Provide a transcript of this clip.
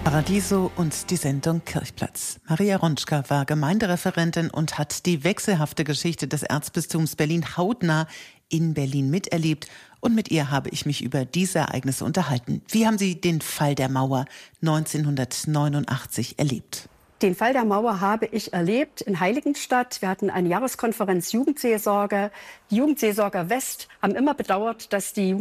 Paradiso und die Sendung Kirchplatz. Maria Ronschka war Gemeindereferentin und hat die wechselhafte Geschichte des Erzbistums Berlin hautnah in Berlin miterlebt. Und mit ihr habe ich mich über diese Ereignisse unterhalten. Wie haben Sie den Fall der Mauer 1989 erlebt? Den Fall der Mauer habe ich erlebt in Heiligenstadt. Wir hatten eine Jahreskonferenz Jugendseelsorge. Die Jugendseelsorger West haben immer bedauert, dass die